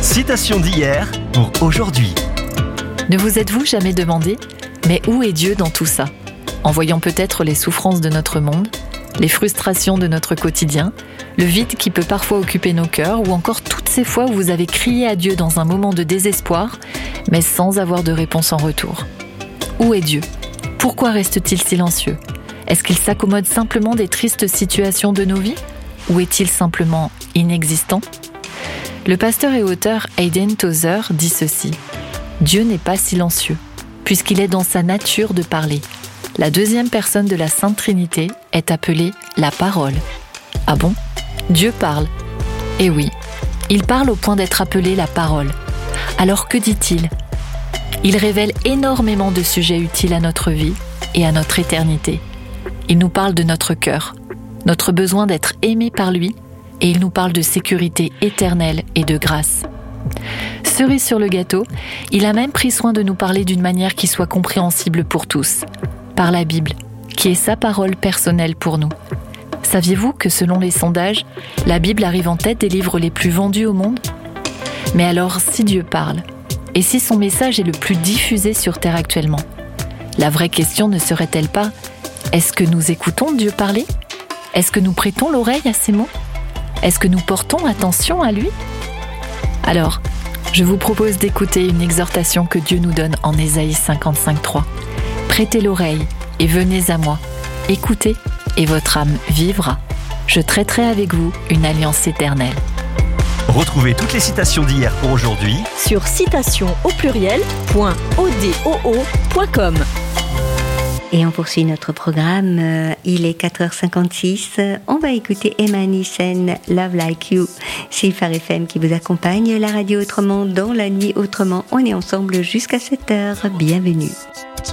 Citation d'hier pour aujourd'hui. Ne vous êtes-vous jamais demandé, mais où est Dieu dans tout ça ? En voyant peut-être les souffrances de notre monde, les frustrations de notre quotidien, le vide qui peut parfois occuper nos cœurs, ou encore toutes ces fois où vous avez crié à Dieu dans un moment de désespoir, mais sans avoir de réponse en retour. Où est Dieu ? Pourquoi reste-t-il silencieux ? Est-ce qu'il s'accommode simplement des tristes situations de nos vies ? Ou est-il simplement inexistant ? Le pasteur et auteur Hayden Tozer dit ceci : Dieu n'est pas silencieux, puisqu'il est dans sa nature de parler. La deuxième personne de la Sainte Trinité est appelée la parole. Ah bon ? Dieu parle. Eh oui, il parle au point d'être appelé la parole. Alors que dit-il ? Il révèle énormément de sujets utiles à notre vie et à notre éternité. Il nous parle de notre cœur, notre besoin d'être aimé par lui, et il nous parle de sécurité éternelle et de grâce. Cerise sur le gâteau, il a même pris soin de nous parler d'une manière qui soit compréhensible pour tous, par la Bible, qui est sa parole personnelle pour nous. Saviez-vous que selon les sondages, la Bible arrive en tête des livres les plus vendus au monde ? Mais alors, si Dieu parle, et si son message est le plus diffusé sur Terre actuellement, la vraie question ne serait-elle pas : est-ce que nous écoutons Dieu parler ? Est-ce que nous prêtons l'oreille à ses mots ? Est-ce que nous portons attention à lui ? Alors, je vous propose d'écouter une exhortation que Dieu nous donne en Ésaïe 55:3. Prêtez l'oreille et venez à moi. Écoutez et votre âme vivra. Je traiterai avec vous une alliance éternelle. Retrouvez toutes les citations d'hier pour aujourd'hui sur citation.odoo.com. Et on poursuit notre programme. Il est 4h56. On va écouter Emma Nissen, Love Like You. C'est Phare FM qui vous accompagne. La radio autrement dans la nuit autrement. On est ensemble jusqu'à 7h. Bienvenue.